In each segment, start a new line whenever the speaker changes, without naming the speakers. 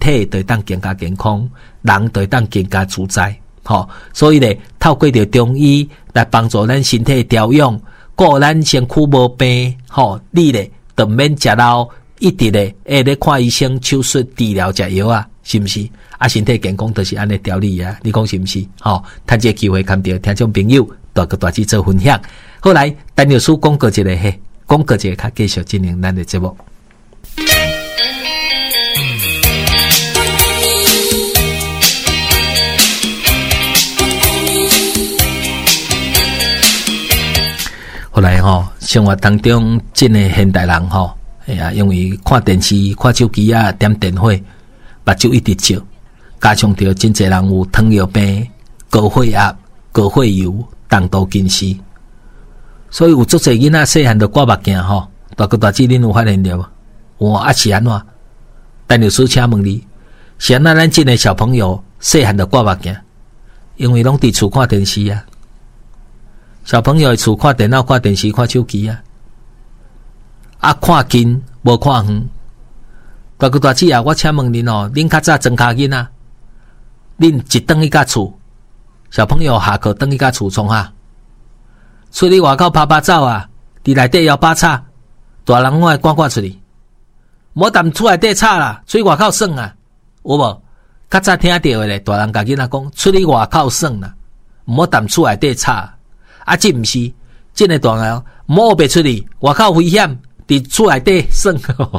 体就会当更加健康，人就会当更加自在。所以咧，透过着中医来帮助咱身体调养，顾咱身躯无病，你咧就免食老，一直咧咧看医生、手术、治疗、食药啊，是毋是？身体健康就是安尼调理啊，你讲是毋是？趁这个机会跟着听众朋友大哥大姐做分享。后来，陈律师广告一个广告一个，较继续进行咱的节目。后来生活当中真的现代人因为看电视、看手机啊、点电话，目睭一直照，加上着真侪人有糖尿病、高血压、高血油、重度近视，所以有足侪囡仔细汉就挂目镜大哥大姐恁有发现着无？是安怎？陈律师请问你，是安怎咱真的小朋友细汉就挂目镜？因为拢伫厝看电视啊。小朋友厝看电脑、看电视、看手机啊，看近无看远。大哥大姐啊，我请问恁恁较早装脚囡仔，恁一顿去甲厝，小朋友下课顿去甲厝创啥？出去外口拍拍走啊，伫内底摇把叉，大人我会赶出去，莫踮厝内底吵啦，出去外口耍啊，有无？较早听到的咧，大人甲囡仔讲，出去外口耍啦，莫踮厝内底吵。这毋是，真诶大人莫别出去，外口危险，伫厝内底耍。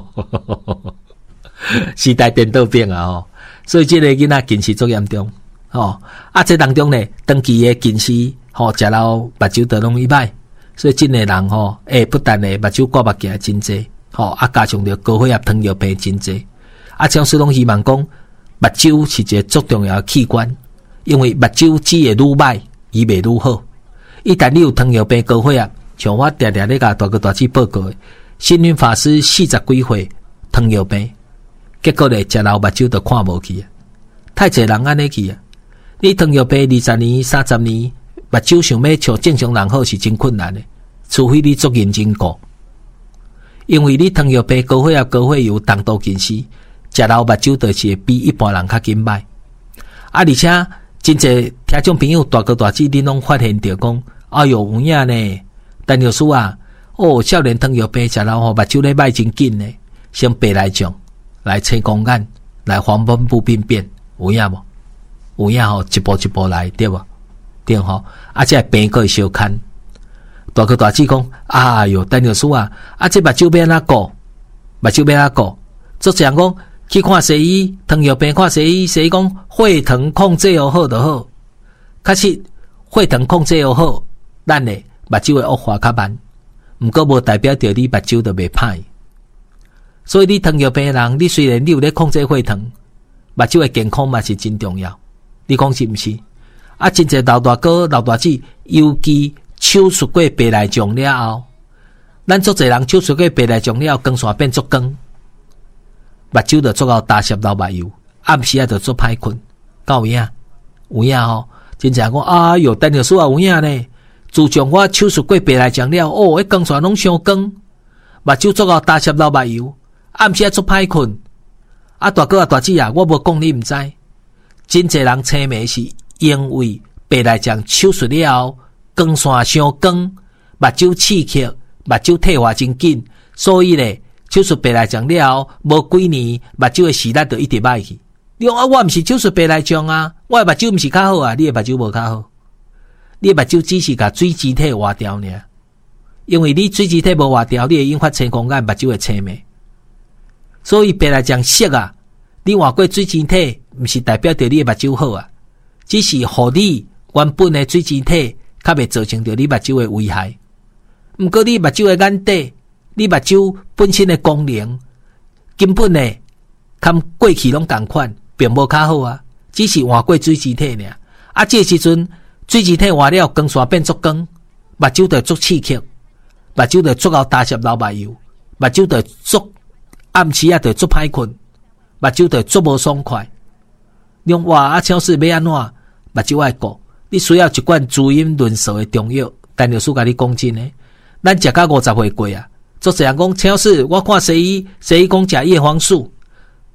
时代颠倒变啊所以这个囡仔近视足严重这当中呢，长期诶近视食老目睭都容易歹，所以真诶人不但咧目睭挂目镜真济加上着高血压、糖尿病真济像是拢希望讲目睭是一个足重要诶器官，因为目睭只会愈歹，伊袂愈好。一旦你有糖尿病、高血压，像我常常咧甲大哥大姐报告的，星云法师40几岁糖尿病，结果咧食老目睭就看无去太侪人安尼去你糖尿病20年、30年，目睭想要像正常人好是真困难的，除非你足认真顾。因为你糖尿病、高血压、高血油、重度近视，食老目睭就是会比一般人较紧歹而且真侪听众朋友大哥大姐恁拢发现着讲，哎哟有影呢，陈律师啊，少年糖尿病食老目睭咧歹真紧呢，先白内障、来青光眼、来黄斑部病变，有影无？有影一步一步来，对无？对这病个会相牵。大哥大姐讲，哎哟，陈律师啊，这目睭要安怎顾？目睭要安怎顾？做这样讲。去看西医，糖尿病看西医，西医讲血糖控制好就好。确实，血糖控制好，咱的目睭会恶化较慢，不过无代表着你目睭就袂歹。所以你糖尿病的人，你虽然你有咧控制血糖，目睭的健康嘛是真重要。你讲是毋是？真侪老大哥、老大姐，尤其手术过白内障了后，咱足侪人手术过白内障了后，光线变足光。目睭就做到大摄老目油，暗时就做歹困，有影？有影真正讲，哎哟，陈律师有影呢。自从我手术过白内障了，迄光线拢伤光，目睭做到大摄老目油，暗时做歹困。大哥大姐我无讲你毋知，真侪人青眉是因为白内障手术了后，光线伤光，目睭刺激，目睭退化真紧，所以咧。手术白内障了后，无几年目睭的视力就一直歹去。你讲我毋是手术白内障啊，我的目睭毋是较好啊，你的目睭无较好。你的目睭只是甲水基体活掉尔，因为你水基体无活掉，你会引发青光眼，目睭会青眉。所以白内障色啊，你活过水基体，毋是代表着你的目睭好啊，只是互你原本的水基体较袂造成着你目睭的危害。毋过你目睭的眼底。你目睭本身的功能根本呢，跟过去拢同款，并无较好啊，只是换过水基体尔。这时阵水基体换了，光线变足光，目睭就足刺激，目睭就足到大摄老目油，目睭就足暗时就足歹困，目睭就足无爽快。你讲哇，超市要安怎目睭爱顾？你需要一罐滋阴润燥的中药。陈律师甲你讲真诶，咱食到50岁过啊。做这样讲，超市我看西医讲食叶黄素，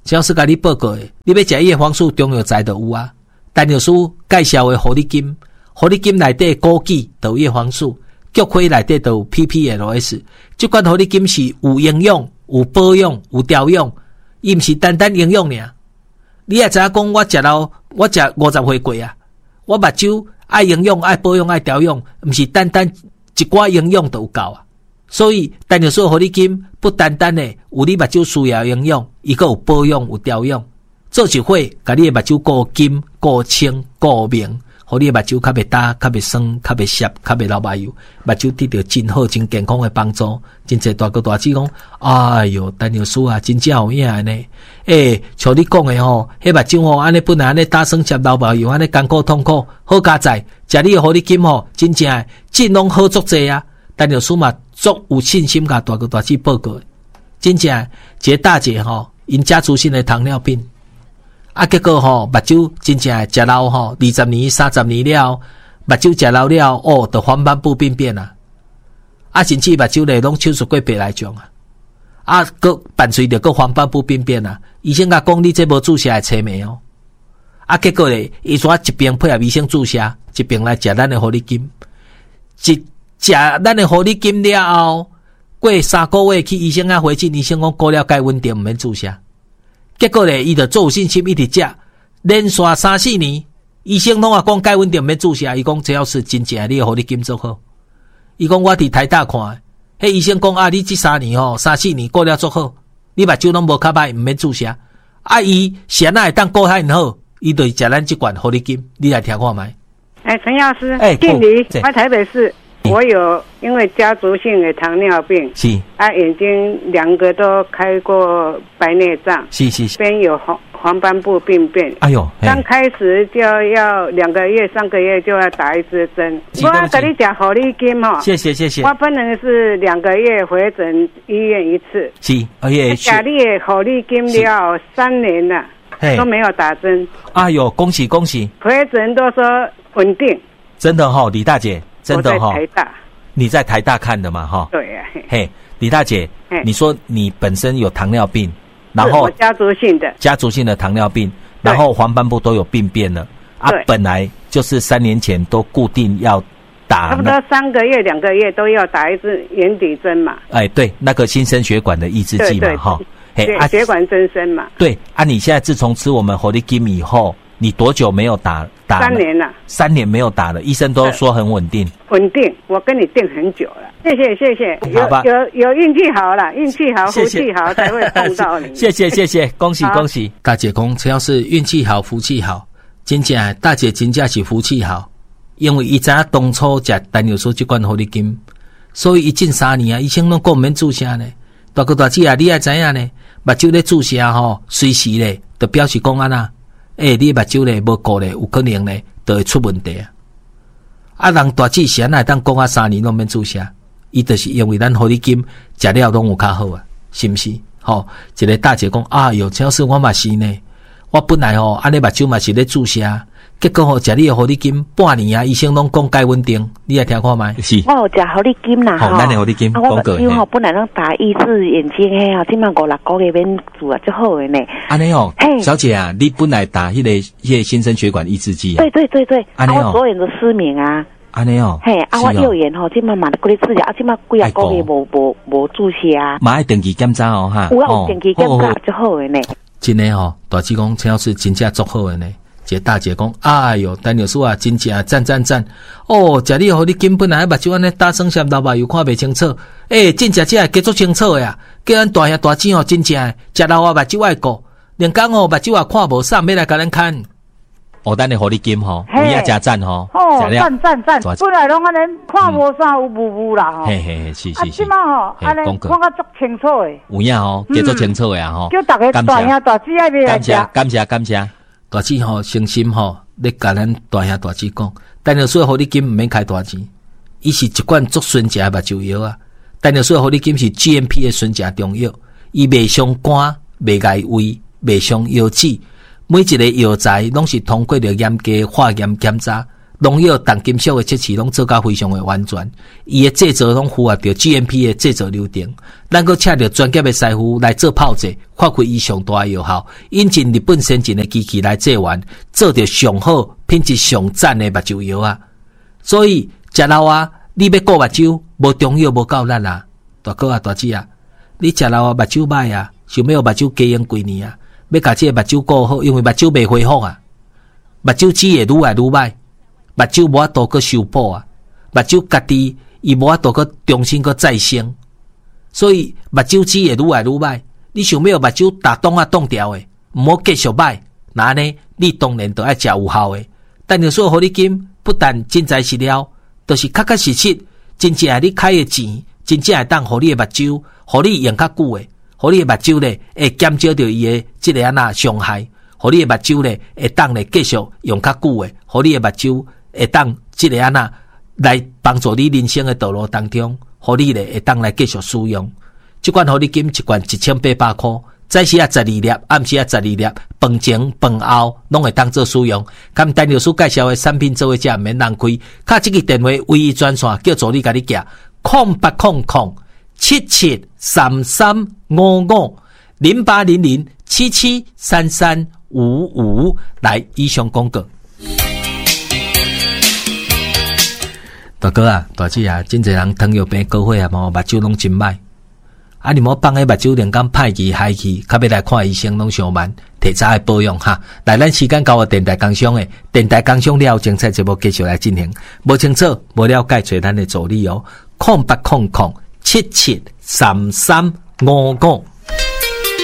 陈老师甲你报告的，你要食叶黄素中药材就有啊。陈老师介绍的活力金，活力金内底枸杞就有叶黄素，菊花内底就有 PPLS。这款活力金是有营养、有保养、有调养，伊毋是单单营养尔。你也知影讲，我食50岁过啊，我目睭爱营养、爱保养、爱调养，毋是单单一寡营养就有够啊。所以，陈老师活力金不单单的有你目睭需要营养，伊个有保养、有调养。做一会，甲你的目睭顾金、顾清、顾明，互你的目睭较袂干、较袂酸、较袂涩、较袂流目油，目睭得到真好、真健康的帮助。真侪大哥大姐讲，哎哟，陈老师啊，真正有影的呢。像你讲的吼，迄目睭吼，安尼本来安尼打酸涩流目油，安尼艰苦痛苦，好佳哉，食你的活力金吼，真正的真拢好足济啊。陈老师嘛，足有信心甲大哥大姐报告，真正的一个大姐吼，因家族性的糖尿病。结果目睭真正食老20年、30年了，目睭食老了，就黄斑部病变啊！甚至目睭咧拢手术过白内障啊！佮伴随着个黄斑部病变啊！医生甲讲你这无注射会青霉哦！结果咧，伊说一边配合医生注射，一边来食咱的活力金，食咱的活力金了后，过3个月去医生回诊，医生讲过了该稳定，毋免注射。结果咧，伊就做有信心一直食，连续3-4年，医生拢讲该稳定免注射。伊讲只要是真正你的活力金做好。伊讲我伫台大看，迄医生讲你这3年3-4年过了做好，你目睭拢无较歹，毋免注射。伊谁会当过较好？伊就是食咱这罐活力金，你来听看觅。
陈药师，姓李，我台北市。我有因为家族性的糖尿病，
是
眼睛2个都开过白内障，
是，
边有黄斑部病变。
哎呦，
刚开始就要2个月、3个月就要打一支针。我跟你讲活力金
谢谢。
我本人是2个月回诊医院一次，
是，
打你的活力金了3年了，都没有打针。
哎呦，恭喜！
回诊都说稳定。
真的李大姐。真的
我在台大，
你在台大看的嘛？
对呀。
嘿，李大姐，你说你本身有糖尿病，然后
我家族性的
糖尿病，然后黄斑部都有病变了本来就是3年前都固定要打，
差不多3个月、2个月都要打一支眼底针嘛。
对，那个新生血管的抑制剂嘛，
血管增生嘛。
对你现在自从吃我们活力金以后。你多久没有打
？3年了。
3年没有打了，医生都说很稳定。
稳定，我跟你定很久了。谢谢。
好吧，
有运气好了，运气好，福气好才会碰到你。
谢谢，恭喜！大姐讲，只要是运气好、福气好，真正大姐真正是福气好，因为伊知影当初食陈老师这罐活力金，所以伊近3年医生拢讲免注射呢。大哥大姐你也知影呢，目睭咧注射随时咧，就表示讲那。你目睭咧无顾咧，有可能咧就会出问题人大姐谁来当讲3年拢免注射，伊就是因为咱活力金食了拢有较好是毋是？一个大姐讲哟，只要是我嘛是呢，我本来安尼目睭嘛是咧注射，结果食你的活力金半年医生拢讲该稳定，你来听看觅。是，
我有食活力金啦
咱的活力金，
我目睭本来拢打抑制眼睛即满5-6个月免做最好的呢。
安尼小姐啊，你本来打迄个新生血管抑制剂
对，我左眼都失明
安尼
我右眼即满嘛咧过咧治疗，即满几啊个月无注射
嘛爱定期检查哈。
有定期检查最好的呢。
真的大姐讲，陈老师真正足好的呢。一个大姐讲，哎哟，陈老师啊，真正赞！食你互你根本来目睭安尼打酸涩流目又看袂清楚，真正这加足清楚的叫咱大兄大姐真正食老目睭爱顾，连讲目睭也看无啥，要来甲咱看。咱的活力金有影真赞
赞！本来拢安尼看无啥有雾啦
是。
即满安尼看甲足清楚的，
有影加足清楚的
叫大家大兄大姐爱来食。
感谢。大姐诚心咧甲咱大兄大姐讲，陈老师的活力金毋免开大钱，伊是一罐足纯正目睭药陈老师的活力金是 GMP 的纯正中药，伊袂伤肝、袂碍胃、袂伤腰子，每一个药材拢是通过着严格化验检查， 农药、重金属的测试拢做甲非常的完全，伊的制作拢符合着 GMP 的制作流程。咱阁请着专业的师傅来做泡制，发挥伊上大的药效。引进日本先进的机器来制完，做着上好、品质上赞的目睭药啊！所以食老啊，你要顾目睭，无中药无够力啊！大哥啊，大姐啊，你食老啊目睭歹啊，想要目睭加用几年啊？要甲这个目睭顾好，因为目睭袂恢复啊，目睭只会愈来愈歹。目睭无法度去修补啊，目睭家己伊无法度去重新去再生，所以目睭只会愈来愈歹。你想要目睭打洞啊冻掉诶，毋好继续歹，那呢，你当然就要食有效诶。但是说互你金不但真材实料，都是确实实，真正系你开诶钱，真正会当互你诶目睭，互你用较久诶，互你诶目睭咧会减少着伊诶即个伤害，互你诶目睭咧会当咧继续用较久诶，互你诶目睭会当即个来帮助你人生的道路当中，互你咧会当来继续使用。即款互你金一罐1800块，早时啊12粒，暗时啊12粒，饭前饭后拢会当做使用。跟陈律师介绍的产品做伙食，免浪费。卡这个电话唯一专线叫助理甲你寄08007733550800773355来以上广告。大哥啊，大姐啊，真侪人糖尿病高血压目睭拢真歹。啊，你莫放迄目睭连讲歹去害去，较要来看医生拢上慢，提早来保养哈。来，咱时间到了电台工商诶，电台工商了，精彩节目继续来进行。无清楚、无了解，找咱的助理哦。0800773355。